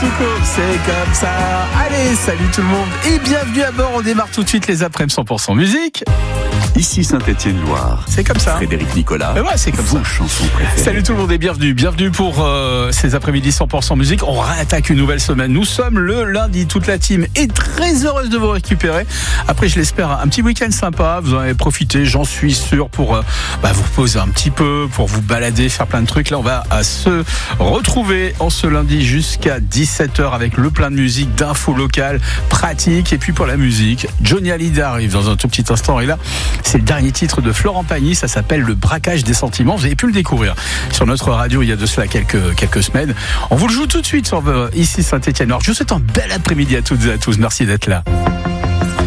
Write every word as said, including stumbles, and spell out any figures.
Souko, c'est comme ça. Allez, salut tout le monde et bienvenue à bord. On démarre tout de suite les après-midi cent pour cent musique. Ici Saint-Étienne-Loire. C'est comme ça. Frédéric Nicolas. Mais ouais, c'est comme vos ça. chansons préférées. Salut tout le monde et bienvenue. Bienvenue pour euh, ces après-midi cent pour cent musique. On réattaque une nouvelle semaine. Nous sommes le lundi. Toute la team est très heureuse de vous récupérer. Après, je l'espère, un petit week-end sympa. Vous en avez profité, j'en suis sûr, pour euh, bah, vous reposer un petit peu, pour vous balader, faire plein de trucs. Là, on va à se retrouver en ce lundi jusqu'à dix-sept heures avec le plein de musique, d'infos locales, pratiques. Et puis pour la musique, Johnny Hallyday arrive dans un tout petit instant. Et là, c'est le dernier titre de Florent Pagny. Ça s'appelle Le braquage des sentiments. Vous avez pu le découvrir sur notre radio il y a de cela quelques, quelques semaines. On vous le joue tout de suite sur euh, ici Saint-Étienne. Alors, je vous souhaite un bel après-midi à toutes et à tous. Merci d'être là.